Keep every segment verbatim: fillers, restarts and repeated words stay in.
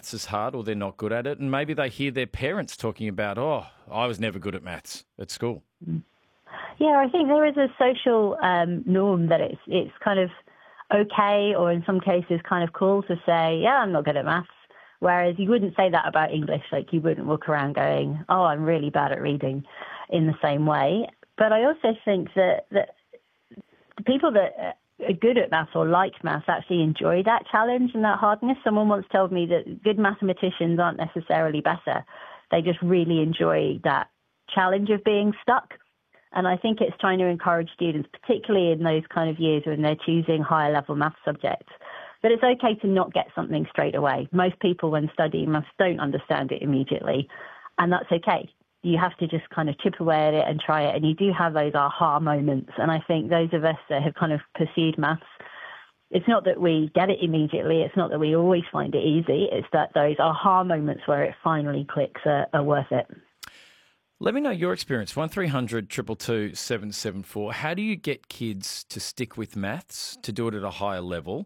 maths is hard or they're not good at it, and maybe they hear their parents talking about, oh, I was never good at maths at school. Yeah, I think there is a social um, norm that it's it's kind of okay, or in some cases kind of cool to say, yeah, I'm not good at maths. Whereas you wouldn't say that about English. Like, you wouldn't walk around going, oh, I'm really bad at reading in the same way. But I also think that, that the people that are good at maths or like maths actually enjoy that challenge and that hardness. Someone once told me that good mathematicians aren't necessarily better. They just really enjoy that challenge of being stuck. And I think it's trying to encourage students, particularly in those kind of years when they're choosing higher level maths subjects, that it's okay to not get something straight away. Most people, when studying maths, don't understand it immediately, and that's okay. You have to just kind of chip away at it and try it, and you do have those aha moments. And I think those of us that have kind of pursued maths, it's not that we get it immediately, it's not that we always find it easy, it's that those aha moments where it finally clicks are, are worth it. Let me know your experience. one three hundred two two two seven seven four. How do you get kids to stick with maths, to do it at a higher level?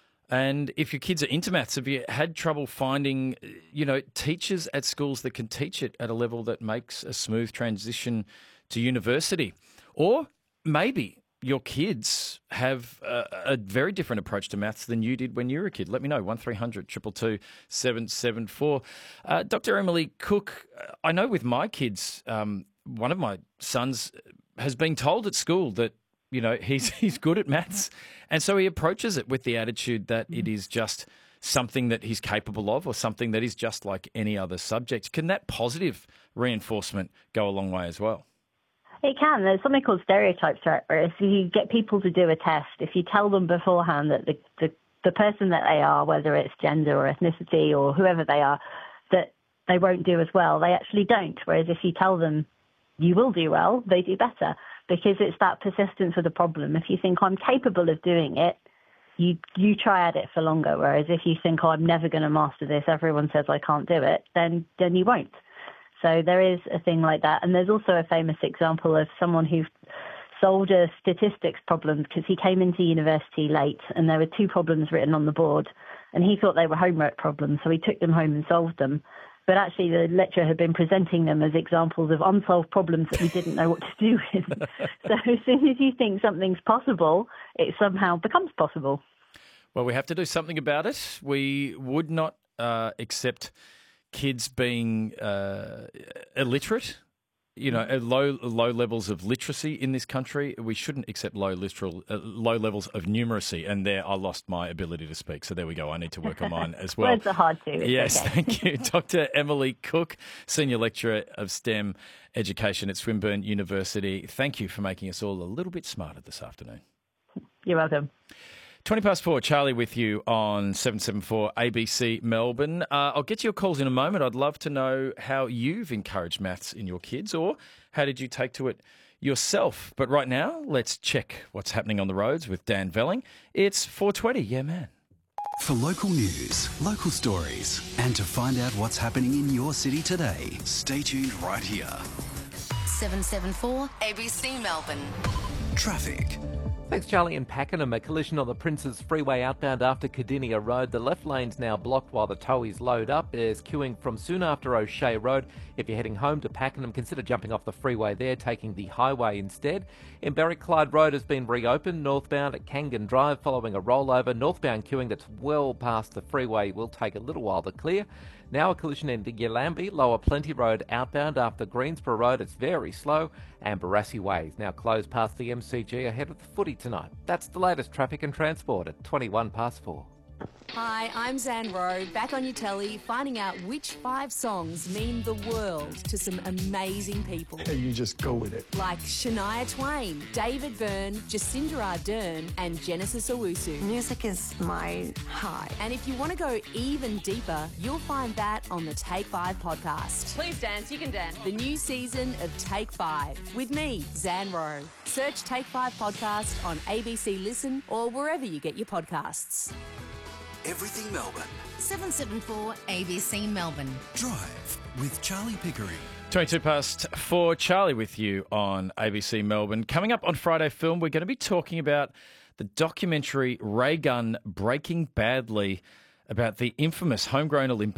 And if your kids are into maths, have you had trouble finding, you know, teachers at schools that can teach it at a level that makes a smooth transition to university? Or maybe your kids have a, a very different approach to maths than you did when you were a kid. Let me know, one three hundred two two two seven seven four. Uh, Doctor Emily Cook, I know with my kids, um, one of my sons has been told at school that, you know, he's he's good at maths, and so he approaches it with the attitude that it is just something that he's capable of, or something that is just like any other subject. Can that positive reinforcement go a long way as well? It can. There's something called stereotypes, right? Where if you get people to do a test, if you tell them beforehand that the, the, the person that they are, whether it's gender or ethnicity or whoever they are, that they won't do as well, they actually don't. Whereas if you tell them you will do well, they do better, because it's that persistence of the problem. If you think I'm capable of doing it, you you try at it for longer. Whereas if you think, oh, I'm never going to master this, everyone says I can't do it, then then you won't. So there is a thing like that. And there's also a famous example of someone who solved a statistics problem because he came into university late and there were two problems written on the board and he thought they were homework problems, so he took them home and solved them. But actually the lecturer had been presenting them as examples of unsolved problems that we didn't know what to do with. So as soon as you think something's possible, it somehow becomes possible. Well, we have to do something about it. We would not uh, accept kids being uh, illiterate, you know, at low low levels of literacy in this country. We shouldn't accept low literal, uh, low levels of numeracy. And there, I lost my ability to speak. So there we go. I need to work on mine as well. Words are hard to. It's yes, okay. Thank you. Doctor Emily Cook, Senior Lecturer of STEM Education at Swinburne University. Thank you for making us all a little bit smarter this afternoon. You're welcome. twenty past four, Charlie with you on seven seven four A B C Melbourne. Uh, I'll get to your calls in a moment. I'd love to know how you've encouraged maths in your kids, or how did you take to it yourself? But right now, let's check what's happening on the roads with Dan Velling. It's four twenty, yeah man. For local news, local stories, and to find out what's happening in your city today, stay tuned right here. seven seven four A B C Melbourne. Traffic. Thanks, Charlie. In Pakenham, a collision on the Princes Freeway outbound after Cardinia Road. The left lane's now blocked while the towies load up. There's queuing from soon after O'Shea Road. If you're heading home to Pakenham, consider jumping off the freeway there, taking the highway instead. In Berwick, Clyde Road has been reopened northbound at Kangan Drive following a rollover. Northbound queuing that's well past the freeway will take a little while to clear. Now a collision in Yalambee, Lower Plenty Road outbound after Greensborough Road. It's very slow. And Barassi Way is now closed past the M C G ahead of the footy tonight. That's the latest traffic and transport at twenty-one past four. Hi, I'm Zan Rowe, back on your telly, finding out which five songs mean the world to some amazing people. You just go with it. Like Shania Twain, David Byrne, Jacinda Ardern, and Genesis Owusu. Music is my high. And if you want to go even deeper, you'll find that on the Take Five podcast. Please dance, you can dance. The new season of Take Five with me, Zan Rowe. Search Take Five podcast on A B C Listen or wherever you get your podcasts. Everything Melbourne. seven seven four A B C Melbourne. Drive with Charlie Pickering. twenty-two past four, Charlie with you on A B C Melbourne. Coming up on Friday Film, we're going to be talking about the documentary Ray Gunn Breaking Badly, about the infamous homegrown Olympian